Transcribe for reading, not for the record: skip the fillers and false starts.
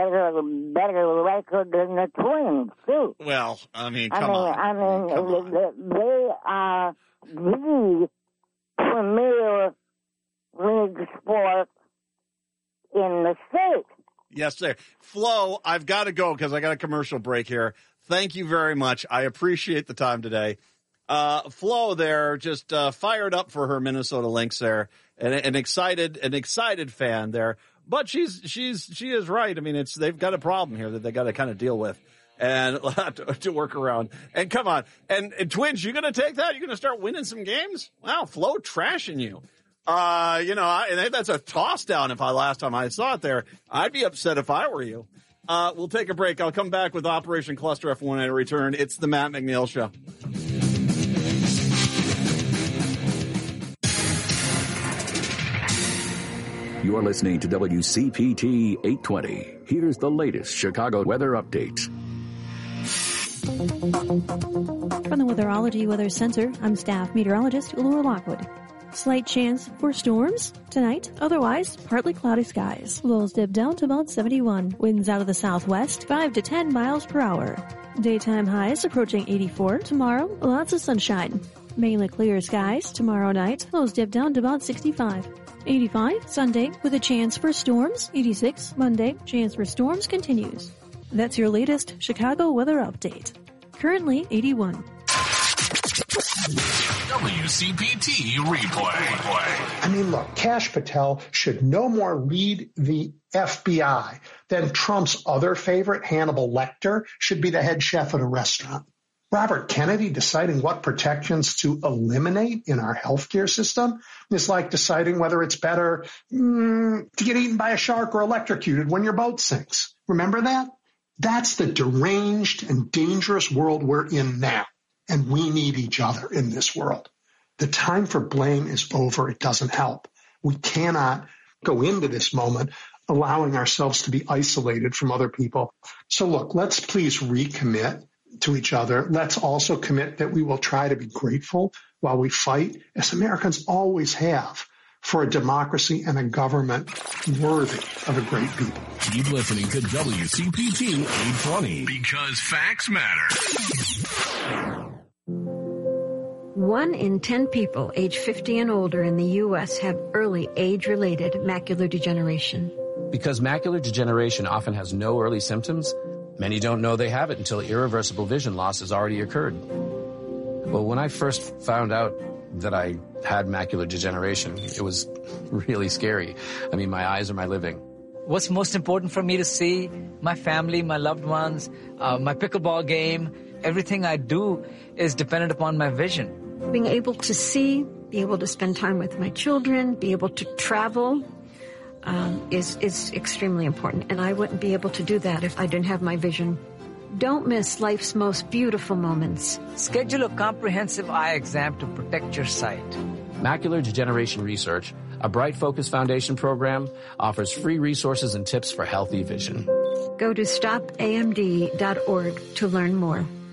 better record than the Twins, too. Well, I mean, come on. They are the premier league sport in the state. Yes, sir. Flo, I've got to go because I got a commercial break here. Thank you very much. I appreciate the time today. Flo there, just fired up for her Minnesota Lynx there, and an excited fan there. But she is right. I mean, they've got a problem here that they got to kind of deal with and to work around. And come on, and Twins, you going to take that? You going to start winning some games? Wow, Flo trashing you. That's a toss down. Last time I saw it there, I'd be upset if I were you. We'll take a break. I'll come back with Operation Cluster F when I return. It's the Matt McNeil Show. You're listening to WCPT 820. Here's the latest Chicago weather update. From the Weatherology Weather Center, I'm staff meteorologist Laura Lockwood. Slight chance for storms tonight. Otherwise, partly cloudy skies. Lows dip down to about 71. Winds out of the southwest, 5 to 10 miles per hour. Daytime highs approaching 84. Tomorrow, lots of sunshine. Mainly clear skies. Tomorrow night, lows dip down to about 65. 85 Sunday with a chance for storms. 86 Monday, chance for storms continues. That's your latest Chicago weather update. Currently 81. WCPT replay. I mean, look, Kash Patel should no more lead the FBI than Trump's other favorite, Hannibal Lecter, should be the head chef at a restaurant. Robert Kennedy deciding what protections to eliminate in our healthcare system is like deciding whether it's better to get eaten by a shark or electrocuted when your boat sinks. Remember that? That's the deranged and dangerous world we're in now. And we need each other in this world. The time for blame is over. It doesn't help. We cannot go into this moment allowing ourselves to be isolated from other people. So look, let's please recommit to each other. Let's also commit that we will try to be grateful while we fight, as Americans always have, for a democracy and a government worthy of a great people. Keep listening to WCPT 820 because facts matter. 1 in 10 people age 50 and older in the U.S. have early age-related macular degeneration. Because macular degeneration often has no early symptoms, many don't know they have it until irreversible vision loss has already occurred. Well, when I first found out that I had macular degeneration, it was really scary. I mean, my eyes are my living. What's most important for me to see? My family, my loved ones, my pickleball game. Everything I do is dependent upon my vision. Being able to see, be able to spend time with my children, be able to travel is extremely important. And I wouldn't be able to do that if I didn't have my vision. Don't miss life's most beautiful moments. Schedule a comprehensive eye exam to protect your sight. Macular Degeneration Research, a Bright Focus Foundation program, offers free resources and tips for healthy vision. Go to stopamd.org to learn more.